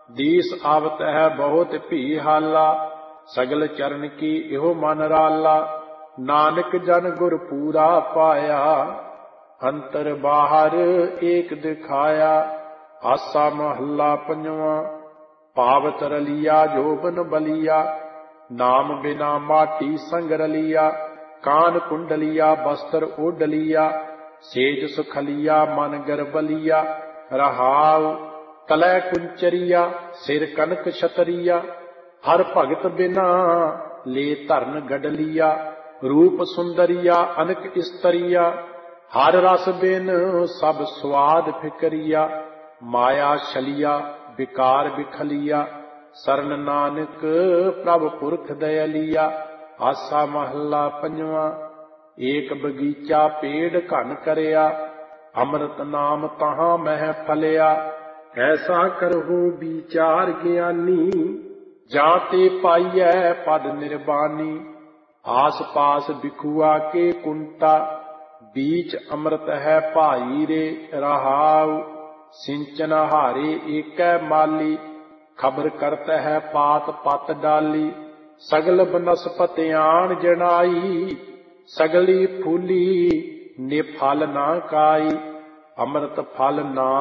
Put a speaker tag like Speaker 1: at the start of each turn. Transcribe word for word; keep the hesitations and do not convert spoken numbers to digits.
Speaker 1: ਦੀਸ ਆਵਤ ਹੈ ਬਹੁਤ ਭੀ ਹਾਲਾ, ਸਗਲ ਚਰਨ ਕੀ ਇਹੋ ਮਨ ਰਾਲਾ। ਨਾਨਕ ਜਨ ਗੁਰ ਪੂਰਾ ਪਾਇਆ, ਅੰਤਰ ਬਾਹਰ ਏਕ ਦਿਖਾਇਆ। ਆਸਾ ਮਹੱਲਾ ਪੰਜਵਾਂ। ਪਾਵਤ ਰਲੀਆ ਜੋਬਨ ਬਲੀਆ, ਨਾਮ ਬਿਨਾ ਮਾਟੀ ਸੰਗ ਰਲੀਆ। ਕਾਨ ਕੁੰਡਲੀਆ ਬਸਤਰ ਓਡਲੀਆ, ਸੇਜ ਸੁਖਲੀਆ ਮਨ ਗਰਬਲੀਆ। ਰਹਾਉ ਤਲੈ ਕੁੰਚਰੀਆ, ਸਿਰ ਕਨਕ ਛਤਰੀਆ। ਹਰ ਭਗਤ ਬਿਨਾ ਲੈ ਧਰਨ ਗਡਲੀਆ। ਰੂਪ ਸੁੰਦਰੀਆ ਅਨਕ ਇਸਤਰੀਆ, ਹਰ ਰਸ ਬਿਨ ਸਭ ਸਵਾਦ ਫਿਕਰੀਆ। ਮਾਇਆ ਛਲੀਆ ਵਿਕਾਰ ਬਿਖਲੀਆ, ਸਰਨ ਨਾਨਕ ਪ੍ਰਭ ਪੁਰਖ ਦਇਲੀਆ। ਆਸਾ ਮਹੱਲਾ ਪੰਜਵਾਂ। ਏਕ ਬਗੀਚਾ ਪੇੜ ਘਨ ਕਰਿਆ, ਅੰਮ੍ਰਿਤ ਨਾਮ ਤਹਾਂ ਮਹਿ ਫਲਿਆ। ਐਸਾ ਕਰਹੁ ਵਿਚਾਰ ਗਿਆਨੀ, ਜਾਂ ਤੇ ਪਾਈਐ ਪਦ ਨਿਰਬਾਨੀ। ਆਸ ਪਾਸ ਬਿਖੁਆ ਕੇ ਕੁੰਟਾ, बीच अमृत है भाई रे। रहाउ सिंचन हारे एक माली, खबर करत है पात पत डाली। सगल बनस्पतियान जनाई, सगली फूली निफल ना काई। अमृत फल ना